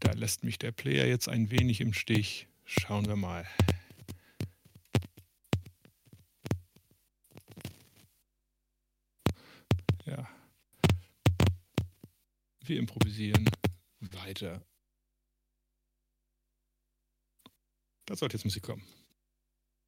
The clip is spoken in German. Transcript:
Da lässt mich der Player jetzt ein wenig im Stich. Schauen wir mal. Ja. Wir improvisieren weiter. Da sollte jetzt Musik kommen.